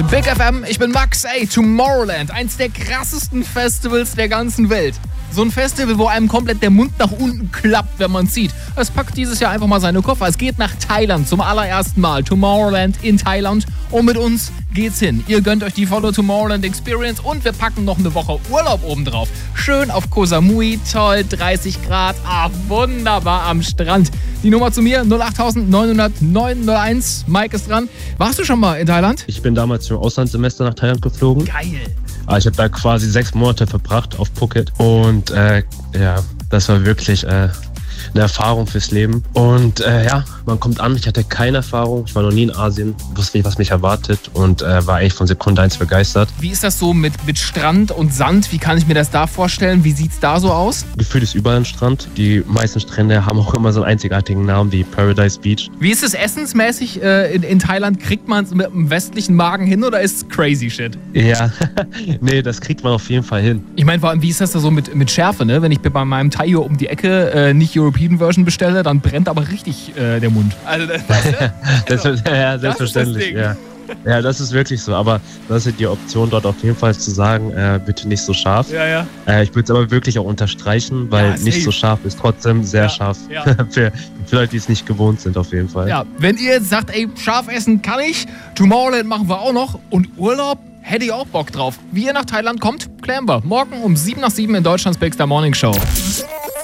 Big FM, ich bin Max. Ey, Tomorrowland, eins der krassesten Festivals der ganzen Welt. So ein Festival, wo einem komplett der Mund nach unten klappt, wenn man sieht. Es packt dieses Jahr einfach mal seine Koffer. Es geht nach Thailand zum allerersten Mal. Tomorrowland in Thailand. Und mit uns geht's hin. Ihr gönnt euch die volle Tomorrowland Experience und wir packen noch eine Woche Urlaub obendrauf. Schön auf Koh Samui, toll, 30 Grad. Wunderbar am Strand. Die Nummer zu mir, 08900 Mike ist dran. Warst du schon mal in Thailand? Ich bin damals zum Auslandssemester nach Thailand geflogen. Geil. Ich habe da quasi 6 Monate verbracht auf Phuket und das war wirklich eine Erfahrung fürs Leben. Und man kommt an, ich hatte keine Erfahrung, ich war noch nie in Asien, wusste nicht, was mich erwartet und war eigentlich von Sekunde 1 begeistert. Wie ist das so mit Strand und Sand? Wie kann ich mir das da vorstellen? Wie sieht's da so aus? Gefühlt ist überall ein Strand. Die meisten Strände haben auch immer so einen einzigartigen Namen wie Paradise Beach. Wie ist es essensmäßig in Thailand? Kriegt man es mit einem westlichen Magen hin oder ist es crazy shit? Ja, nee, das kriegt man auf jeden Fall hin. Ich meine, vor allem, wie ist das da so mit Schärfe, ne? Wenn ich bei meinem Thai hier um die Ecke nicht European Version bestelle, dann brennt aber richtig der Mund. Also, selbstverständlich, ja. Ja, das ist wirklich so, aber das ist die Option dort auf jeden Fall zu sagen, bitte nicht so scharf. Ja. Ich würde es aber wirklich auch unterstreichen, weil nicht so scharf ist trotzdem sehr scharf. Ja. Für Leute, die es nicht gewohnt sind auf jeden Fall. Ja, wenn ihr jetzt sagt, ey, scharf essen kann ich, Tomorrowland machen wir auch noch und Urlaub, hätte ich auch Bock drauf. Wie ihr nach Thailand kommt, klären wir. Morgen um 7 nach 7 in Deutschlands Big Star Morning Show.